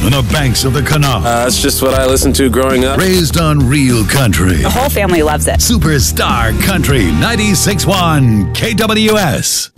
on the banks of the Kanawha. That's just what I listened to growing up. Raised on real country. The whole family loves it. Superstar Country 96.1 KWS.